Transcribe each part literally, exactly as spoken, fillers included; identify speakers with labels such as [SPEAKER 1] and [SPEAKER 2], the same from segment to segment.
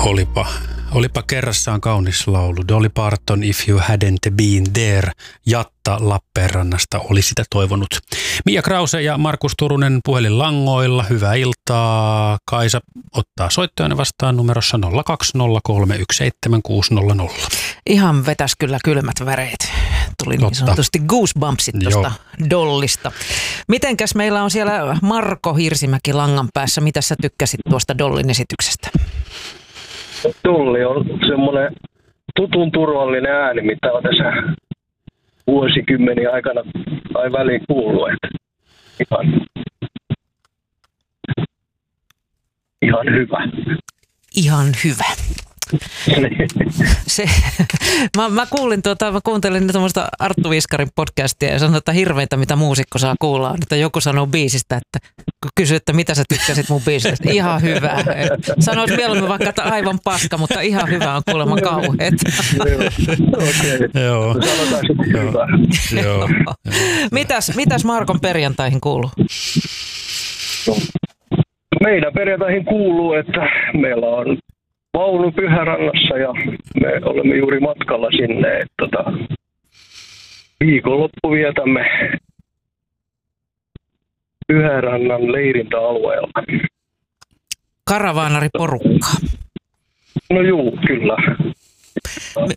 [SPEAKER 1] Olipa, olipa kerrassaan kaunis laulu. Dolly Parton, If You Hadn't Been There. Jatta Lappeenrannasta oli sitä toivonut. Mia Krause ja Markus Turunen puhelinlangoilla. Hyvää iltaa. Kaisa ottaa soittajana vastaan numerossa nolla kaksi nolla kolme yksi seitsemän kuusi nolla nolla.
[SPEAKER 2] Ihan vetäs kyllä kylmät väreet. Tuli niin sanotusti goosebumpsit tuosta Dollista. Mitenkäs meillä on siellä Marko Hirsimäki langan päässä? Mitä sä tykkäsit tuosta Dollin esityksestä?
[SPEAKER 3] Dolly on semmoinen tutun turvallinen ääni, mitä on tässä vuosikymmeniä aikana tai väliin kuullut. Ihan, ihan hyvä.
[SPEAKER 2] Ihan hyvä. Se, mä, mä, kuulin tuota, mä kuuntelin tuommoista Arttu Viskarin podcastia ja sanoin, että hirveintä mitä muusikko saa kuulla, että joku sanoo biisistä, että kun kysyy, että mitä sä tykkäsit mun biisistä, ihan hyvä. Sanois mieluummin vaikka, että aivan paska, mutta ihan hyvä on kuulemma kauheet.
[SPEAKER 1] Joo.
[SPEAKER 2] Mitäs, mitäs Markon perjantaihin kuuluu?
[SPEAKER 3] Meidän perjantaihin kuuluu, että meillä on vaunu Pyhärannassa ja me olemme juuri matkalla sinne, että tota, viikonloppu vietämme Pyhärannan leirintäalueella.
[SPEAKER 2] Karavaanariporukkaa.
[SPEAKER 3] No juu, kyllä.
[SPEAKER 2] Me...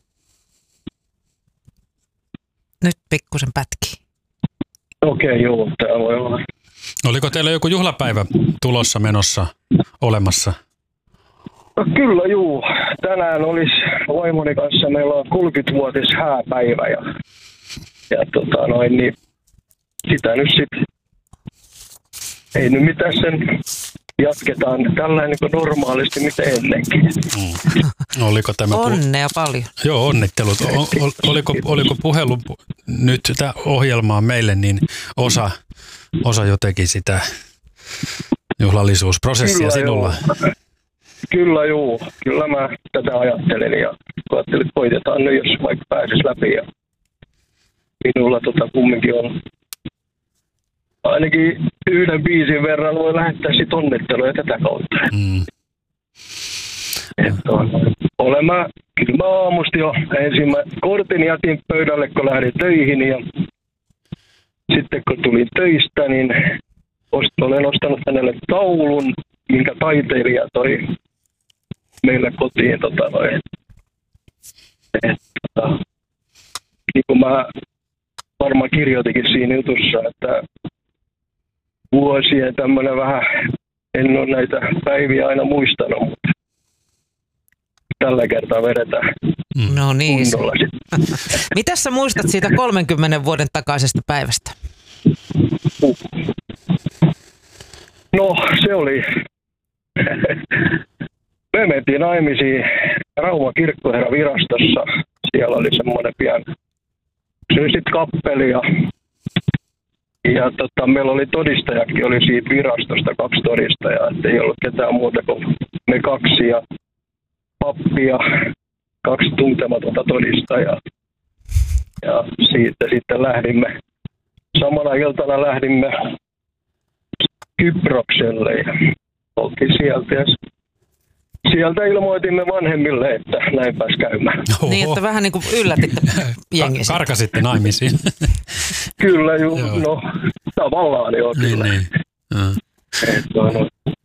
[SPEAKER 2] Nyt pikkusen pätkii.
[SPEAKER 3] Okei, okay, joo, tämä voi olla.
[SPEAKER 1] Oliko teillä joku juhlapäivä tulossa menossa olemassa?
[SPEAKER 3] No kyllä juu. Tänään olisi vaimoni kanssa, meillä on kolmekymmenvuotis hääpäivä ja, ja tota noin, niin sitä nyt sitten, ei nyt mitään sen jatketaan tällainen kuin normaalisti mitä ennenkin.
[SPEAKER 1] Mm. Oliko tämä pu-
[SPEAKER 2] Onnea paljon.
[SPEAKER 1] Joo, onnittelut. O- o- oliko, oliko puhelu nyt tämä ohjelmaa meille, niin osa, osa jotenkin sitä juhlallisuusprosessia
[SPEAKER 3] kyllä
[SPEAKER 1] sinulla?
[SPEAKER 3] Joo. Kyllä juu, kyllä mä tätä ajattelin ja ajattelin, että koitetaan nyt, jos vaikka pääsisi läpi. Ja minulla tota kumminkin on ainakin yhden biisin verran voi lähettää sit onnitteluja tätä kautta. Mm. Että on, olen mä, kyllä mä aamusti jo ensin mä kortin jätin pöydälle, kun lähdin töihin ja sitten kun tulin töistä, niin olen ostanut hänelle taulun, minkä taiteilija toi meille kotiin. Tota, noin. Että, niin kuin mä varmaan kirjoitikin siinä jutussa, että vuosien tämmöinen vähän, en ole näitä päiviä aina muistanut, mutta tällä kertaa vedetään
[SPEAKER 2] no niin.
[SPEAKER 3] kunnolla.
[SPEAKER 2] Mitäs sä muistat siitä kolmenkymmenen vuoden takaisesta päivästä?
[SPEAKER 3] Uh. No se oli, me mentiin naimisiin Rauman kirkkoherravirastossa, siellä oli semmoinen pian syysit kappeli ja, ja tota, meillä oli todistajakin, oli siitä virastosta kaksi todistajaa, että ei ollut ketään muuta kuin me kaksi ja pappi ja kaksi tuntematonta todistajaa. Ja siitä sitten lähdimme, samana iltana lähdimme Kyprokselle ja oltiin sieltä ja sieltä ilmoitimme vanhemmille, että näin pääsi käymään.
[SPEAKER 1] Oho.
[SPEAKER 2] Niin, että vähän niin kuin yllätitte jengi.
[SPEAKER 1] Karkasitte naimisiin.
[SPEAKER 3] Kyllä, ju, no tavallaan joo kyllä.
[SPEAKER 1] Niin, niin.
[SPEAKER 3] Että, no,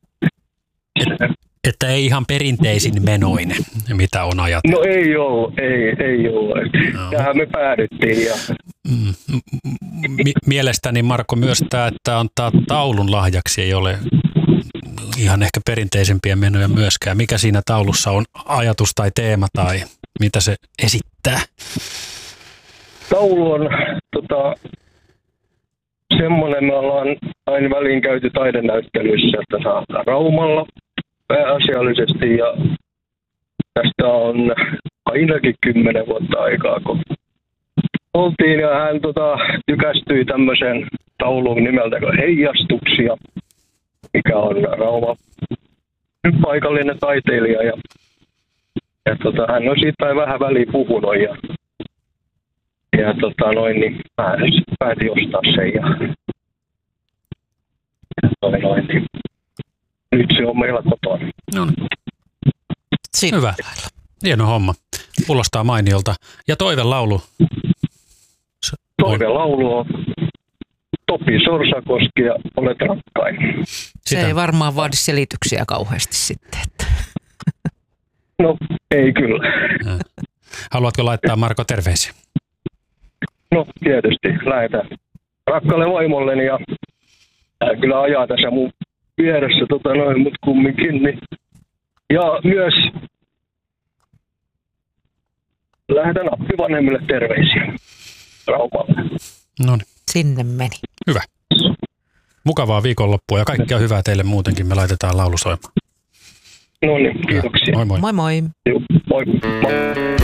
[SPEAKER 1] että ei ihan perinteisin menoin, mitä on ajateltu.
[SPEAKER 3] no ei ollut, ei, ei ollut. No. Tähän me päädyttiin. Ja...
[SPEAKER 1] Mm, m- mielestäni Marko myös tämä, että antaa taulun lahjaksi ei ole ihan ehkä perinteisempiä menoja myöskään. Mikä siinä taulussa on ajatus tai teema tai mitä se esittää?
[SPEAKER 3] Taulu on tota, semmoinen, me ollaan aina väliin käyty taidenäyttelyissä, että saadaan Raumalla pääasiallisesti ja tästä on ainakin kymmenen vuotta aikaa, kun oltiin ja hän tota, tykästyi tämmöisen tauluun nimeltä kuin Heijastuksia, mikä on Rauma paikallinen taiteilija ja, ja tota, hän on siitä vähän väliin puhunut ja, ja tota, noin, niin päätin ostaa sen ja, ja noin, niin, nyt se on meillä kotona.
[SPEAKER 1] No.
[SPEAKER 2] sillä
[SPEAKER 1] Hyvä.
[SPEAKER 2] lailla.
[SPEAKER 1] Hieno homma. Kuulostaa mainiolta. Ja toivelaulu.
[SPEAKER 3] Toivelaulu on Topi Sorsakoski ja Olet rakkain.
[SPEAKER 2] Se
[SPEAKER 1] Sitä.
[SPEAKER 2] ei varmaan vaadi selityksiä kauheasti sitten. Että.
[SPEAKER 3] No, ei kyllä.
[SPEAKER 1] Haluatko laittaa Marko terveisiä?
[SPEAKER 3] No, tietysti. Lähetän rakkaalle vaimolleni ja hän kyllä ajaa tässä mun vieressä, tota noin, mut kumminkin. Niin. Ja myös lähetän appivanhemmille terveisiä Raumalle.
[SPEAKER 1] No niin,
[SPEAKER 2] Sinne meni.
[SPEAKER 1] hyvä. Mukavaa viikonloppua ja kaikkea hyvää teille muutenkin. Me laitetaan laulu soimaan.
[SPEAKER 3] No niin, kiitoksia.
[SPEAKER 1] Moi moi.
[SPEAKER 2] Moi moi.
[SPEAKER 3] Joo, moi. moi.